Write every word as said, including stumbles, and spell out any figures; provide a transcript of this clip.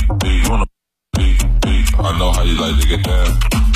I know how you like to get down.